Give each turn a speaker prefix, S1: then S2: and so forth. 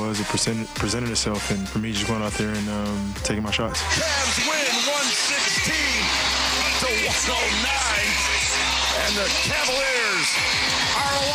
S1: was, it presented itself, and for me, just going out there and taking my shots.
S2: Cavs win 116 to 109, and the Cavaliers are